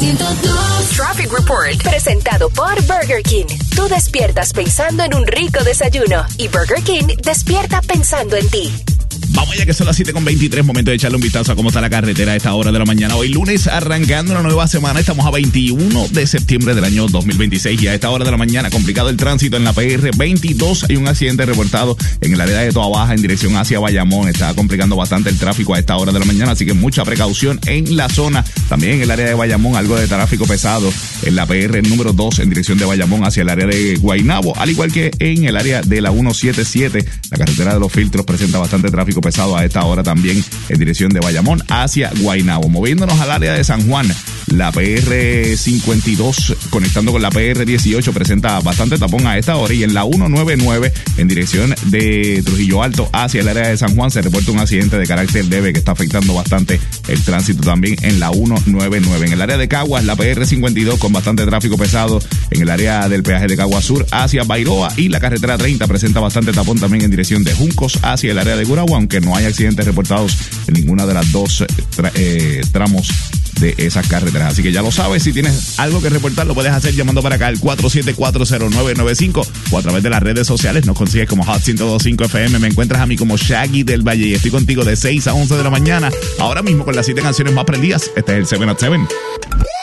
Traffic Report, presentado por Burger King. Tú despiertas pensando en un rico desayuno y Burger King despierta pensando en ti. Vamos ya que son las 7:23, momento de echarle un vistazo a cómo está la carretera a esta hora de la mañana. Hoy lunes, arrancando una nueva semana, estamos a 21 de septiembre del año 2026 y a esta hora de la mañana complicado el tránsito en la PR 22. Hay un accidente reportado en el área de Toa Baja en dirección hacia Bayamón. Está complicando bastante el tráfico a esta hora de la mañana, así que mucha precaución en la zona. También en el área de Bayamón, algo de tráfico pesado en la PR número 2 en dirección de Bayamón hacia el área de Guaynabo, al igual que en el área de la 177. La carretera de los Filtros presenta bastante tráfico pesado a esta hora también en dirección de Bayamón hacia Guaynabo. Moviéndonos al área de San Juan, la PR 52 conectando con la PR 18 presenta bastante tapón a esta hora, y en la 199 en dirección de Trujillo Alto hacia el área de San Juan se reporta un accidente de carácter leve que está afectando bastante el tránsito también en la 199. En el área de Caguas, la PR 52 con bastante tráfico pesado en el área del peaje de Caguas Sur hacia Bairoa, y la carretera 30 presenta bastante tapón también en dirección de Juncos hacia el área de Gurabo, aunque no hay accidentes reportados en ninguna de las dos tramos de esas carreteras. Así que ya lo sabes, si tienes algo que reportar lo puedes hacer llamando para acá al 4740995 o a través de las redes sociales. Nos consigues como Hot 102.5 FM. Me encuentras a mí como Shaggy del Valle y estoy contigo de 6 a 11 de la mañana. Ahora mismo con las 7 canciones más prendidas. Este es el 7 at 7.